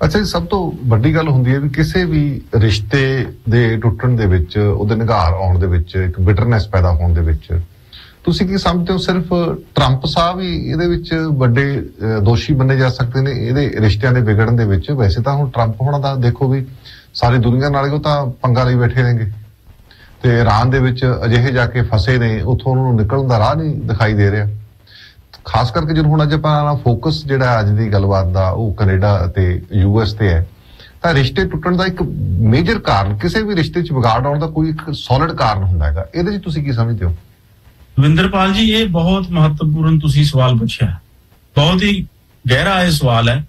ਅੱਛਾ ਜੀ, ਸਭ ਤੋਂ ਵੱਡੀ ਗੱਲ ਹੁੰਦੀ ਹੈ ਵੀ ਕਿਸੇ ਵੀ ਰਿਸ਼ਤੇ ਦੇ ਟੁੱਟਣ ਦੇ ਵਿੱਚ, ਉਹਦੇ ਨਿਘਾਰ ਆਉਣ ਦੇ ਵਿੱਚ, ਇੱਕ ਬਿਟਰਨੈਸ ਪੈਦਾ ਹੋਣ ਦੇ ਵਿੱਚ ਤੁਸੀਂ ਕੀ ਸਮਝਦੇ ਹੋ? ਸਿਰਫ ਟਰੰਪ ਸਾਹਿਬ ਹੀ ਇਹਦੇ ਵਿੱਚ ਵੱਡੇ ਦੋਸ਼ੀ ਮੰਨੇ ਜਾ ਸਕਦੇ ਨੇ ਇਹਦੇ ਰਿਸ਼ਤਿਆਂ ਦੇ ਵਿਗੜਨ ਦੇ ਵਿੱਚ? ਵੈਸੇ ਤਾਂ ਹੁਣ ਟਰੰਪ ਹੋਣਾ ਦਾ ਦੇਖੋ ਵੀ ਸਾਰੀ ਦੁਨੀਆ ਨਾਲ ਉਹ ਤਾਂ ਪੰਗਾ ਲਈ ਬੈਠੇ ਨੇਗੇ ਤੇ ਇਰਾਨ ਦੇ ਵਿੱਚ ਅਜਿਹੇ ਜਾ ਕੇ ਫਸੇ ਨੇ, ਉੱਥੋਂ ਉਹਨਾਂ ਨੂੰ ਨਿਕਲਣ ਦਾ ਰਾਹ ਨਹੀਂ ਦਿਖਾਈ ਦੇ ਰਿਹਾ। ਖਾਸ ਕਰਕੇ ਜਦੋਂ ਹੁਣ ਅੱਜ ਆਪਾਂ ਫੋਕਸ ਜਿਹੜਾ ਅੱਜ ਦੀ ਗੱਲਬਾਤ ਦਾ ਉਹ ਕੈਨੇਡਾ ਅਤੇ US ਤੇ ਹੈ, ਤਾਂ ਰਿਸ਼ਤੇ ਟੁੱਟਣ ਦਾ ਇੱਕ ਮੇਜਰ ਕਾਰਨ, ਕਿਸੇ ਵੀ ਰਿਸ਼ਤੇ 'ਚ ਵਿਗਾੜ ਆਉਣ ਦਾ ਕੋਈ ਇੱਕ ਸੋਲਿਡ ਕਾਰਨ ਹੁੰਦਾ ਹੈਗਾ। ਇਹਦੇ 'ਚ ਤੁਸੀਂ ਕੀ ਸਮਝਦੇ ਹੋ? ਦਵਿੰਦਰਪਾਲ ਜੀ, ਇਹ ਬਹੁਤ ਮਹੱਤਵਪੂਰਨ ਤੁਸੀਂ ਸਵਾਲ ਪੁੱਛਿਆ, ਬਹੁਤ ਹੀ ਗਹਿਰਾ ਇਹ ਸਵਾਲ ਹੈ।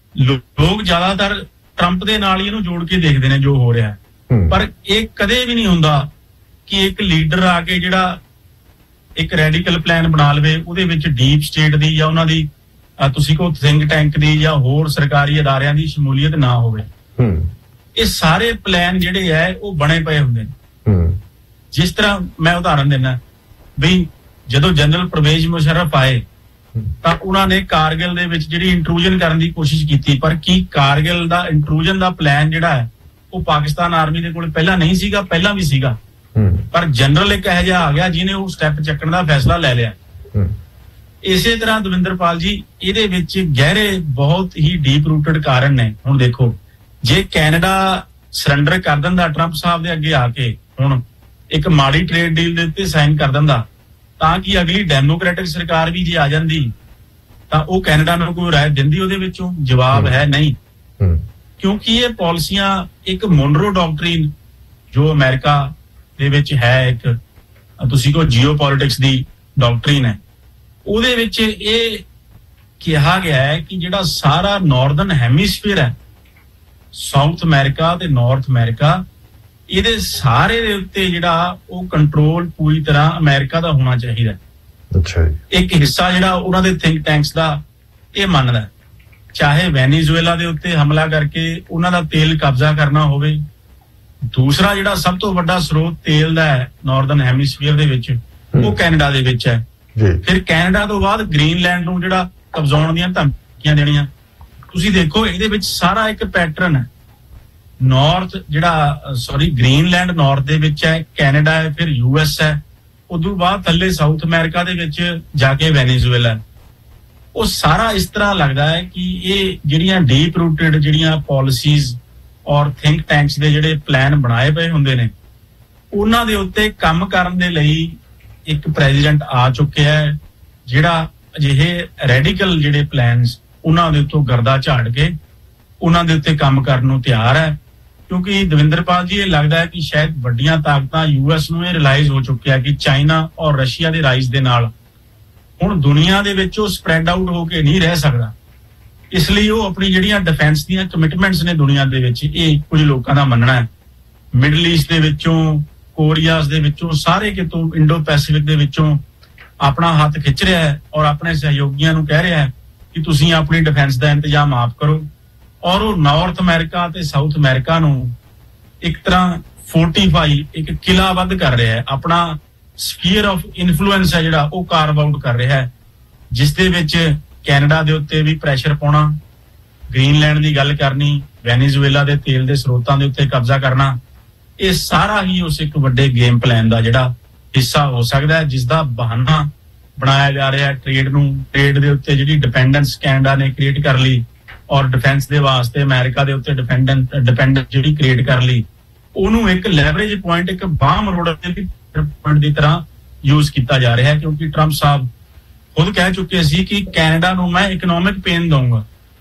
ਲੋਕ ਜ਼ਿਆਦਾਤਰ ਟਰੰਪ ਦੇ ਨਾਲ ਹੀ ਇਹਨੂੰ ਜੋੜ ਕੇ ਦੇਖਦੇ ਨੇ ਜੋ ਹੋ ਰਿਹਾ ਹੈ, ਪਰ ਇਹ ਕਦੇ ਵੀ ਨਹੀਂ ਹੁੰਦਾ ਕਿ ਇੱਕ ਲੀਡਰ ਆ ਕੇ ਜਿਹੜਾ ਇੱਕ ਰੈਡੀਕਲ ਪਲਾਨ ਬਣਾ ਲਵੇ, ਉਹਦੇ ਵਿੱਚ ਡੀਪ ਸਟੇਟ ਦੀ ਜਾਂ ਉਹਨਾਂ ਦੀ ਤੁਸੀਂ ਕਹੋ ਥਿੰਕ ਟੈਂਕ ਦੀ ਜਾਂ ਹੋਰ ਸਰਕਾਰੀ ਅਦਾਰਿਆਂ ਦੀ ਸ਼ਮੂਲੀਅਤ ਨਾ ਹੋਵੇ। ਇਹ ਸਾਰੇ ਪਲਾਨ ਜਿਹੜੇ ਹੈ ਉਹ ਬਣੇ ਪਏ ਹੁੰਦੇ ਨੇ। ਜਿਸ ਤਰ੍ਹਾਂ ਮੈਂ ਉਦਾਹਰਨ ਦਿੰਦਾ ਵੀ ਜਦੋਂ ਜਨਰਲ ਪਰਵੇਜ਼ ਮੁਸ਼ਰਫ ਆਏ ਤਾਂ ਉਹਨਾਂ ਨੇ ਕਾਰਗਿਲ ਦੇ ਵਿੱਚ ਜਿਹੜੀ ਇੰਟਰੂਜਨ ਕਰਨ ਦੀ ਕੋਸ਼ਿਸ਼ ਕੀਤੀ, ਪਰ ਕੀ ਕਾਰਗਿਲ ਦਾ ਇੰਟਰੂਜਨ ਦਾ ਪਲਾਨ ਜਿਹੜਾ ਹੈ ਉਹ ਪਾਕਿਸਤਾਨ ਆਰਮੀ ਦੇ ਕੋਲ ਪਹਿਲਾਂ ਨਹੀਂ ਸੀਗਾ? ਪਹਿਲਾਂ ਵੀ ਸੀਗਾ, ਪਰ ਜਨਰਲ ਇੱਕ ਇਹੋ ਜਿਹਾ ਆ ਗਿਆ ਜਿਹਨੇ ਉਹ ਸਟੈਪ ਚੱਕਣ ਦਾ ਫੈਸਲਾ ਲੈ ਲਿਆ। ਇਸੇ ਤਰ੍ਹਾਂ ਦਵਿੰਦਰਪਾਲ ਜੀ, ਇਹਦੇ ਵਿੱਚ ਗਹਿਰੇ ਬਹੁਤ ਹੀ ਡੀਪ ਰੂਟਡ ਕਾਰਨ ਨੇ। ਹੁਣ ਦੇਖੋ, ਜੇ ਕੈਨੇਡਾ ਸਰੈਂਡਰ ਕਰ ਦਿੰਦਾ ਟਰੰਪ ਸਾਹਿਬ ਦੇ ਅੱਗੇ ਆ ਕੇ, ਹੁਣ ਇੱਕ ਮਾੜੀ ਟ੍ਰੇਡ ਡੀਲ ਦੇ ਉੱਤੇ ਸਾਈਨ ਕਰ ਦਿੰਦਾ, ਤਾਂ ਕਿ ਅਗਲੀ ਡੈਮੋਕ੍ਰੈਟਿਕ ਸਰਕਾਰ ਵੀ ਜੇ ਆ ਜਾਂਦੀ ਤਾਂ ਉਹ ਕੈਨੇਡਾ ਨੂੰ ਕੋਈ ਰਾਇਤ ਦਿੰਦੀ ਉਹਦੇ ਵਿੱਚੋਂ? ਜਵਾਬ ਹੈ ਨਹੀਂ, ਕਿਉਂਕਿ ਇਹ ਪਾਲਿਸੀਆਂ ਇੱਕ ਮੋਨਰੋ ਡਾਕਟਰੀਨ ਜੋ ਅਮਰੀਕਾ ਦੇ ਵਿੱਚ ਹੈ, ਇੱਕ ਤੁਸੀਂ ਕੋ ਜੀਓਪੋਲਿਟਿਕਸ ਦੀ ਡਾਕਟਰੀਨ ਹੈ, ਉਹਦੇ ਵਿੱਚ ਇਹ ਕਿਹਾ ਗਿਆ ਹੈ ਕਿ ਜਿਹੜਾ ਸਾਰਾ ਨਾਰਦਰਨ ਹੈਮੀਸਫੀਅਰ ਹੈ, ਸਾਊਥ ਅਮਰੀਕਾ ਤੇ ਨਾਰਥ ਅਮਰੀਕਾ, ਇਹਦੇ ਸਾਰੇ ਦੇ ਉੱਤੇ ਜਿਹੜਾ ਉਹ ਕੰਟਰੋਲ ਪੂਰੀ ਤਰ੍ਹਾਂ ਅਮਰੀਕਾ ਦਾ ਹੋਣਾ ਚਾਹੀਦਾ। ਅੱਛਾ ਜੀ। ਇੱਕ ਹਿੱਸਾ ਜਿਹੜਾ ਉਹਨਾਂ ਦੇ ਥਿੰਕ ਟੈਂਕਸ ਦਾ ਇਹ ਮੰਨਦਾ, ਚਾਹੇ ਵੈਨੀਜ਼ੁਏਲਾ ਦੇ ਉੱਤੇ ਹਮਲਾ ਕਰਕੇ ਉਹਨਾਂ ਦਾ ਤੇਲ ਕਬਜ਼ਾ ਕਰਨਾ ਹੋਵੇ। ਦੂਸਰਾ ਜਿਹੜਾ ਸਭ ਤੋਂ ਵੱਡਾ ਸਰੋਤ ਤੇਲ ਦਾ ਹੈ ਨਾਰਦਰਨ ਹੈਮੀਸਫੀਅਰ ਦੇ ਵਿੱਚ, ਉਹ ਕੈਨੇਡਾ ਦੇ ਵਿੱਚ ਹੈ। ਫਿਰ ਕੈਨੇਡਾ ਤੋਂ ਬਾਅਦ ਗ੍ਰੀਨਲੈਂਡ ਨੂੰ ਜਿਹੜਾ ਕਬਜ਼ਾਉਣ ਦੀਆਂ ਧਮਕੀਆਂ ਦੇਣੀਆਂ। ਤੁਸੀਂ ਦੇਖੋ ਇਹਦੇ ਵਿੱਚ ਸਾਰਾ ਇੱਕ ਪੈਟਰਨ ਹੈ। ਗ੍ਰੀਨਲੈਂਡ ਨਾਰਥ ਦੇ ਵਿੱਚ ਹੈ, ਕੈਨੇਡਾ ਹੈ, ਫਿਰ US ਹੈ, ਉਦੋਂ ਬਾਅਦ ਥੱਲੇ ਸਾਊਥ ਅਮਰੀਕਾ ਦੇ ਵਿੱਚ ਜਾ ਕੇ ਵੈਨੀਜ਼ੁਏਲਾ। ਉਹ ਸਾਰਾ ਇਸ ਤਰ੍ਹਾਂ ਲੱਗਦਾ ਹੈ ਕਿ ਇਹ ਜਿਹੜੀਆਂ ਡੀਪ ਰੂਟਡ ਜਿਹੜੀਆਂ ਪਾਲਿਸੀਜ਼ ਔਰ ਥਿੰਕ ਟੈਂਕਸ ਦੇ ਜਿਹੜੇ ਪਲਾਨ ਬਣਾਏ ਪਏ ਹੁੰਦੇ ਨੇ, ਉਹਨਾਂ ਦੇ ਉੱਤੇ ਕੰਮ ਕਰਨ ਦੇ ਲਈ ਇੱਕ ਪ੍ਰੈਜ਼ੀਡੈਂਟ ਆ ਚੁੱਕਿਆ ਹੈ ਜਿਹੜਾ ਅਜਿਹੇ ਰੈਡੀਕਲ ਜਿਹੜੇ ਪਲਾਨਸ ਉਹਨਾਂ ਦੇ ਉੱਤੋਂ ਗਰਦਾ ਝਾੜ ਕੇ ਉਹਨਾਂ ਦੇ ਉੱਤੇ ਕੰਮ ਕਰਨ ਨੂੰ ਤਿਆਰ ਹੈ। ਕਿਉਂਕਿ ਦਵਿੰਦਰਪਾਲ ਜੀ, ਇਹ ਲੱਗਦਾ ਹੈ ਕਿ ਸ਼ਾਇਦ ਵੱਡੀਆਂ ਤਾਕਤਾਂ US ਨੂੰ ਇਹ ਰਿਅਲਾਈਜ਼ ਹੋ ਚੁੱਕਿਆ ਕਿ ਚਾਈਨਾ ਔਰ ਰਸ਼ੀਆ ਦੇ ਰਾਈਜ਼ ਦੇ ਨਾਲ ਹੁਣ ਦੁਨੀਆ ਦੇ ਵਿੱਚ ਉਹ ਸਪਰੈਡ ਆਊਟ ਹੋ ਕੇ ਨਹੀਂ ਰਹਿ ਸਕਦਾ। ਇਸ ਲਈ ਉਹ ਆਪਣੀ ਜਿਹੜੀਆਂ ਡਿਫੈਂਸ ਦੀਆਂ ਕਮਿਟਮੈਂਟਸ ਨੇ ਦੁਨੀਆ ਦੇ ਵਿੱਚ, ਇਹ ਕੁਝ ਲੋਕਾਂ ਦਾ ਮੰਨਣਾ ਹੈ, ਮਿਡਲ ਈਸਟ ਦੇ ਵਿੱਚੋਂ, ਕੋਰੀਆਸ ਦੇ ਵਿੱਚੋਂ, ਸਾਰੇ ਕਿਤੋਂ ਇੰਡੋ ਪੈਸੀਫਿਕ ਦੇ ਵਿੱਚੋਂ ਆਪਣਾ ਹੱਥ ਖਿੱਚ ਰਿਹਾ ਹੈ ਔਰ ਆਪਣੇ ਸਹਿਯੋਗੀਆਂ ਨੂੰ ਕਹਿ ਰਿਹਾ ਹੈ ਕਿ ਤੁਸੀਂ ਆਪਣੀ ਡਿਫੈਂਸ ਦਾ ਇੰਤਜ਼ਾਮ ਆਪ ਕਰੋ। ਔਰ ਉਹ ਨਾਰਥ ਅਮਰੀਕਾ ਤੇ ਸਾਊਥ ਅਮਰੀਕਾ ਨੂੰ ਇੱਕ ਤਰ੍ਹਾਂ ਫੋਰਟੀਫਾਈ, ਇੱਕ ਕਿਲਾਬੱਧ ਕਰ ਰਿਹਾ ਹੈ। ਆਪਣਾ ਸਫੀਅਰ ਆਫ ਇਨਫਲੂਐਂਸ ਹੈ ਜਿਹੜਾ ਉਹ ਕਾਰਵ ਆਊਟ ਕਰ ਰਿਹਾ ਹੈ, ਜਿਸ ਦੇ ਵਿੱਚ ਕੈਨੇਡਾ ਦੇ ਉੱਤੇ ਵੀ ਪ੍ਰੈਸ਼ਰ ਪਾਉਣਾ, ਗ੍ਰੀਨਲੈਂਡ ਦੀ ਗੱਲ ਕਰਨੀ, ਵੈਨੀਜ਼ੁਏਲਾ ਦੇ ਤੇਲ ਦੇ ਸਰੋਤਾਂ ਦੇ ਉੱਤੇ ਕਬਜ਼ਾ ਕਰਨਾ। ਇਹ ਸਾਰਾ ਹੀ ਉਸ ਇੱਕ ਵੱਡੇ ਗੇਮ ਪਲਾਨ ਦਾ ਜਿਹੜਾ ਹਿੱਸਾ ਹੋ ਸਕਦਾ ਹੈ, ਜਿਸ ਦਾ ਬਹਾਨਾ ਬਣਾਇਆ ਜਾ ਰਿਹਾ ਟ੍ਰੇਡ ਨੂੰ। ਟ੍ਰੇਡ ਦੇ ਉੱਤੇ ਜਿਹੜੀ ਡਿਪੈਂਡੈਂਸ ਕੈਨੇਡਾ ਨੇ ਕ੍ਰੀਏਟ ਕਰ ਲਈ ਔਰ ਡਿਫੈਂਸ ਦੇ ਵਾਸਤੇ ਅਮਰੀਕਾ ਦੇ ਉੱਤੇ ਡਿਪੈਂਡੈਂਟ ਜਿਹੜੀ ਕ੍ਰੀਏਟ ਕਰ ਲਈ, ਉਹਨੂੰ ਇੱਕ ਲੈਵਰੇਜ ਪੁਆਇੰਟ, ਇੱਕ ਬਾਹ ਮਰੋੜ ਪੁਆਇੰਟ ਦੀ ਤਰ੍ਹਾਂ ਯੂਜ਼ ਕੀਤਾ ਜਾ ਰਿਹਾ ਹੈ। ਕਿਉਂਕਿ ਟਰੰਪ ਸਾਹਿਬ ਖੁਦ ਕਹਿ ਚੁੱਕੇ ਸੀ ਕਿ ਕੈਨੇਡਾ ਨੂੰ ਮੈਂ ਇਕਨੋਮਿਕ ਪੇਨ ਦਊਂਗਾ।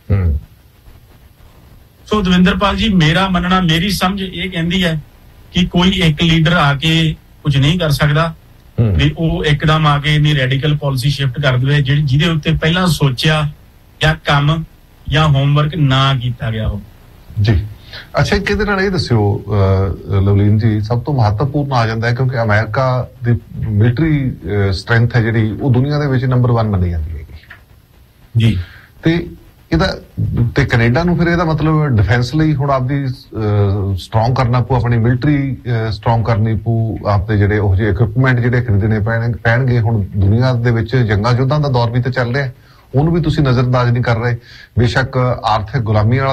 ਸੋ ਦਵਿੰਦਰਪਾਲ ਜੀ, ਮੇਰਾ ਮੰਨਣਾ, ਮੇਰੀ ਸਮਝ ਇਹ ਕਹਿੰਦੀ ਹੈ ਕਿ ਕੋਈ ਇੱਕ ਲੀਡਰ ਆ ਕੇ ਕੁਝ ਨਹੀਂ ਕਰ ਸਕਦਾ ਵੀ ਉਹ ਇੱਕਦਮ ਆ ਕੇ ਇੰਨੀ ਰੈਡੀਕਲ ਪਾਲਿਸੀ ਸ਼ਿਫਟ ਕਰ ਦੇਵੇ ਜਿਹਦੇ ਉੱਤੇ ਪਹਿਲਾਂ ਸੋਚਿਆ ਜਾਂ ਕੰਮ ਜਾਂ ਹੋਮਵਰਕ ਨਾ ਕੀਤਾ ਗਿਆ ਹੋ। ਜੀ ਅੱਛਾ, ਕਿਹਦੇ ਨਾਲ ਇਹ ਦੱਸਿਓ ਲਵਲੀਨ ਜੀ, ਸਭ ਤੋਂ ਮਹੱਤਵਪੂਰਨ ਆ ਜਾਂਦਾ ਹੈ ਕਿਉਂਕਿ ਅਮਰੀਕਾ ਦੀ ਮਿਲਟਰੀ ਸਟਰੈਂਥ ਹੈ ਜਿਹੜੀ ਉਹ ਦੁਨੀਆ ਦੇ ਵਿੱਚ ਨੰਬਰ 1 ਮੰਨੀ ਜਾਂਦੀ ਹੈਗੀ ਜੀ, ਤੇ ਇਹਦਾ ਤੇ ਕੈਨੇਡਾ ਨੂੰ ਫਿਰ ਇਹਦਾ ਮਤਲਬ ਡਿਫੈਂਸ ਲਈ ਹੁਣ ਆਪਦੀ ਸਟਰੋਂਗ ਕਰਨਾ ਪਊ, ਆਪਣੀ ਮਿਲਟਰੀ ਸਟਰੋਂਗ ਕਰਨੀ ਪਊ, ਆਪਦੇ ਜਿਹੜੇ ਉਹ ਜਿਹੇ ਇਕਵਿਪਮੈਂਟ ਜਿਹੜੇ ਖਰੀਦਣੇ ਪੈਣਗੇ। ਹੁਣ ਦੁਨੀਆ ਦੇ ਵਿੱਚ ਜੰਗਾਂ ਯੁੱਧਾਂ ਦਾ ਦੌਰ ਵੀ ਤਾਂ ਚੱਲ ਰਿਹਾ, ਉਹਨੂੰ ਵੀ ਤੁਸੀਂ ਨਜ਼ਰਅੰਦਾਜ਼ ਨਹੀਂ ਕਰ ਰਹੇ। ਬੇਸ਼ੱਕ ਆਰਥਿਕ ਗੁਲਾਮੀ ਵਾਲਾ